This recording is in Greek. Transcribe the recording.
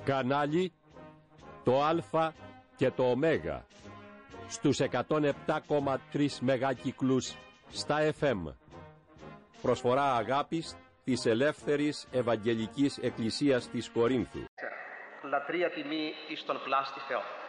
Κανάλι το Α και το Ω στους 107,3 μεγάκυκλους στα FM. Προσφορά αγάπης της Ελεύθερης Ευαγγελικής Εκκλησίας της Κορίνθου. Λατρεία τιμή εις τον πλάστη Θεό.